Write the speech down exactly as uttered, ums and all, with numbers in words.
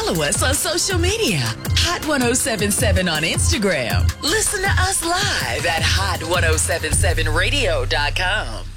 Follow us on social media. Hot ten seventy-seven on Instagram. Listen to us live at hot ten seventy-seven radio dot com.